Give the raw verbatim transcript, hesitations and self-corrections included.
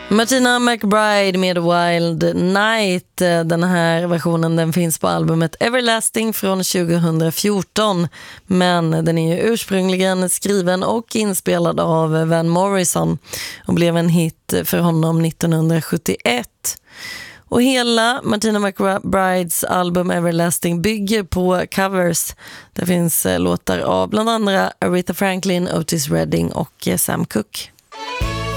Martina McBride med Wild Night. Den här versionen den finns på albumet Everlasting från tjugohundrafjorton. Men den är ju ursprungligen skriven och inspelad av Van Morrison och blev en hit för honom nittonhundrasjuttioett. Och hela Martina McBrides album Everlasting bygger på covers. Det finns låtar av bland andra Aretha Franklin, Otis Redding och Sam Cooke.